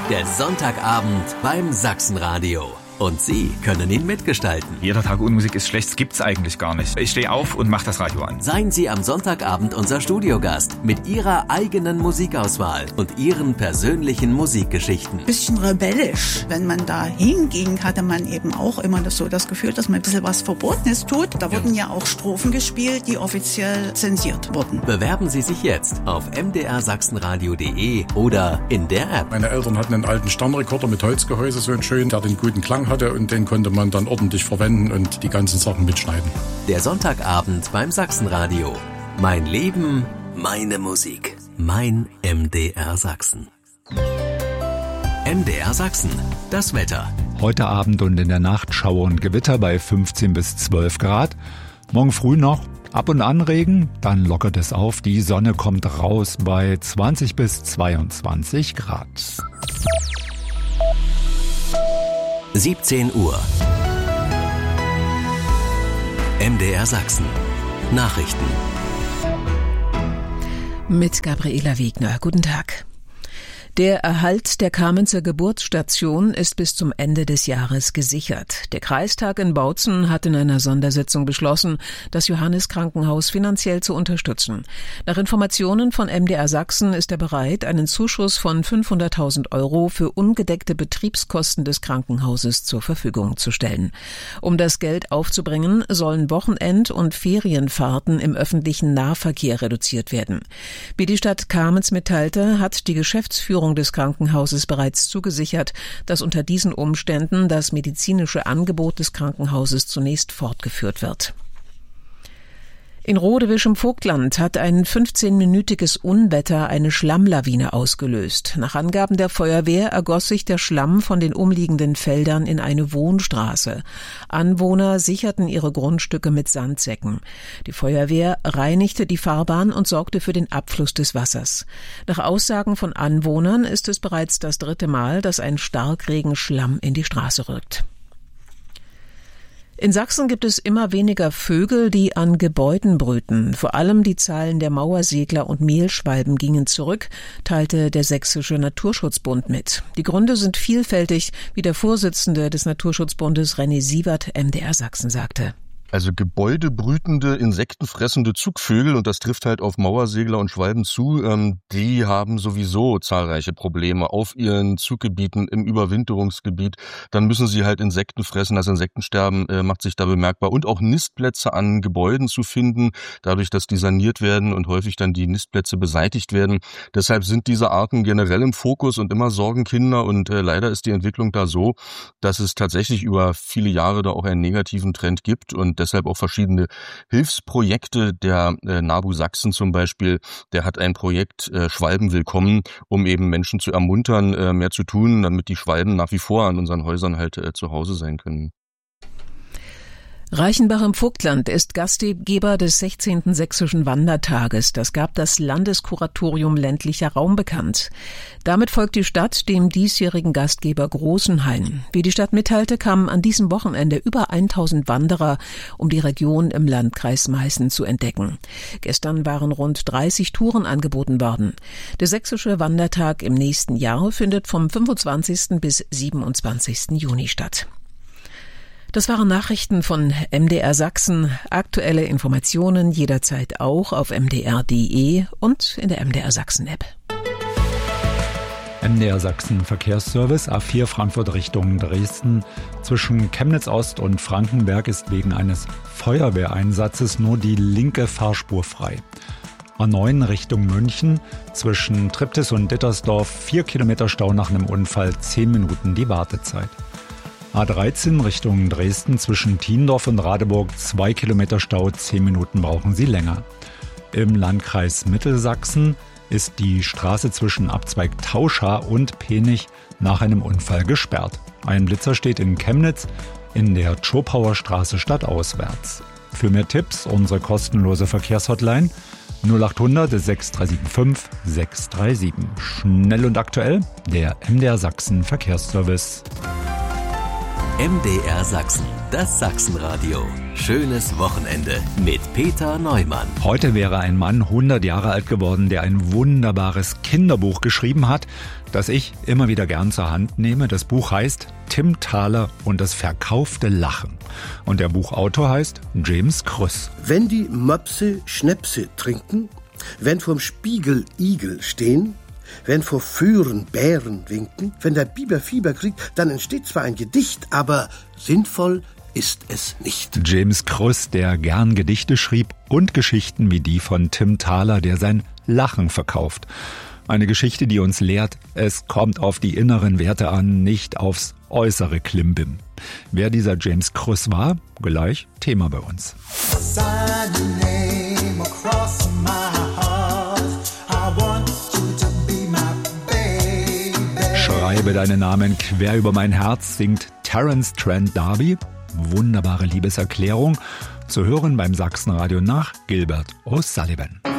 Der Sonntagabend beim Sachsenradio. Und Sie können ihn mitgestalten. Jeder Tag ohne Musik ist schlecht, das gibt's eigentlich gar nicht. Ich stehe auf und mache das Radio an. Seien Sie am Sonntagabend unser Studiogast mit Ihrer eigenen Musikauswahl und Ihren persönlichen Musikgeschichten. Bisschen rebellisch. Wenn man da hinging, hatte man eben auch immer das Gefühl, dass man ein bisschen was Verbotenes tut. Da wurden ja auch Strophen gespielt, die offiziell zensiert wurden. Bewerben Sie sich jetzt auf mdrsachsenradio.de oder in der App. Meine Eltern hatten einen alten Sternrekorder mit Holzgehäuse, so einen schönen, der den guten Klang hatte, und den konnte man dann ordentlich verwenden und die ganzen Sachen mitschneiden. Der Sonntagabend beim Sachsenradio. Mein Leben, meine Musik. Mein MDR Sachsen. MDR Sachsen. Das Wetter. Heute Abend und in der Nacht Schauer und Gewitter bei 15 bis 12 Grad. Morgen früh noch ab und an Regen, dann lockert es auf. Die Sonne kommt raus bei 20 bis 22 Grad. 17 Uhr. MDR Sachsen. Nachrichten. Mit Gabriela Wegner. Guten Tag. Der Erhalt der Kamenzer Geburtsstation ist bis zum Ende des Jahres gesichert. Der Kreistag in Bautzen hat in einer Sondersitzung beschlossen, das Johannes-Krankenhaus finanziell zu unterstützen. Nach Informationen von MDR Sachsen ist er bereit, einen Zuschuss von 500.000 € für ungedeckte Betriebskosten des Krankenhauses zur Verfügung zu stellen. Um das Geld aufzubringen, sollen Wochenend- und Ferienfahrten im öffentlichen Nahverkehr reduziert werden. Wie die Stadt Kamenz mitteilte, hat die Geschäftsführung des Krankenhauses bereits zugesichert, dass unter diesen Umständen das medizinische Angebot des Krankenhauses zunächst fortgeführt wird. In Rodewisch im Vogtland hat ein 15-minütiges Unwetter eine Schlammlawine ausgelöst. Nach Angaben der Feuerwehr ergoss sich der Schlamm von den umliegenden Feldern in eine Wohnstraße. Anwohner sicherten ihre Grundstücke mit Sandsäcken. Die Feuerwehr reinigte die Fahrbahn und sorgte für den Abfluss des Wassers. Nach Aussagen von Anwohnern ist es bereits das 3. Mal, dass ein Starkregen Schlamm in die Straße rückt. In Sachsen gibt es immer weniger Vögel, die an Gebäuden brüten. Vor allem die Zahlen der Mauersegler und Mehlschwalben gingen zurück, teilte der Sächsische Naturschutzbund mit. Die Gründe sind vielfältig, wie der Vorsitzende des Naturschutzbundes René Sievert MDR Sachsen sagte. Also gebäudebrütende, insektenfressende Zugvögel, und das trifft halt auf Mauersegler und Schwalben zu, die haben sowieso zahlreiche Probleme auf ihren Zuggebieten im Überwinterungsgebiet. Dann müssen sie halt Insekten fressen, das Insektensterben macht sich da bemerkbar, und auch Nistplätze an Gebäuden zu finden, dadurch, dass die saniert werden und häufig dann die Nistplätze beseitigt werden. Deshalb sind diese Arten generell im Fokus und immer Sorgenkinder, und leider ist die Entwicklung da so, dass es tatsächlich über viele Jahre da auch einen negativen Trend gibt, und deshalb auch verschiedene Hilfsprojekte. Der NABU Sachsen zum Beispiel, der hat ein Projekt Schwalben willkommen, um eben Menschen zu ermuntern, mehr zu tun, damit die Schwalben nach wie vor an unseren Häusern halt zu Hause sein können. Reichenbach im Vogtland ist Gastgeber des 16. Sächsischen Wandertages. Das gab das Landeskuratorium ländlicher Raum bekannt. Damit folgt die Stadt dem diesjährigen Gastgeber Großenhain. Wie die Stadt mitteilte, kamen an diesem Wochenende über 1000 Wanderer, um die Region im Landkreis Meißen zu entdecken. Gestern waren rund 30 Touren angeboten worden. Der Sächsische Wandertag im nächsten Jahr findet vom 25. bis 27. Juni statt. Das waren Nachrichten von MDR Sachsen. Aktuelle Informationen jederzeit auch auf mdr.de und in der MDR Sachsen App. MDR Sachsen Verkehrsservice A4 Frankfurt Richtung Dresden. Zwischen Chemnitz Ost und Frankenberg ist wegen eines Feuerwehreinsatzes nur die linke Fahrspur frei. A9 Richtung München. Zwischen Triptis und Dittersdorf 4 Kilometer Stau nach einem Unfall, 10 Minuten die Wartezeit. A13 Richtung Dresden zwischen Thiendorf und Radeburg 2 Kilometer Stau, 10 Minuten brauchen Sie länger. Im Landkreis Mittelsachsen ist die Straße zwischen Abzweig Tauscha und Penich nach einem Unfall gesperrt. Ein Blitzer steht in Chemnitz in der Tschopauer Straße stadtauswärts. Für mehr Tipps unsere kostenlose Verkehrshotline 0800 6375 637. Schnell und aktuell, der MDR Sachsen Verkehrsservice. MDR Sachsen, das Sachsenradio. Schönes Wochenende mit Peter Neumann. Heute wäre ein Mann 100 Jahre alt geworden, der ein wunderbares Kinderbuch geschrieben hat, das ich immer wieder gern zur Hand nehme. Das Buch heißt Tim Thaler und das verkaufte Lachen. Und der Buchautor heißt James Krüss. Wenn die Möpse Schnäpse trinken, wenn vorm Spiegel Igel stehen, wenn vor Föhren Bären winken, wenn der Biber Fieber kriegt, dann entsteht zwar ein Gedicht, aber sinnvoll ist es nicht. James Krüss, der gern Gedichte schrieb und Geschichten wie die von Tim Thaler, der sein Lachen verkauft. Eine Geschichte, die uns lehrt, es kommt auf die inneren Werte an, nicht aufs äußere Klimbim. Wer dieser James Krüss war, gleich Thema bei uns. Schreibe deinen Namen quer über mein Herz, singt Terence Trent D'Arby. Wunderbare Liebeserklärung. Zu hören beim Sachsenradio nach Gilbert O'Sullivan.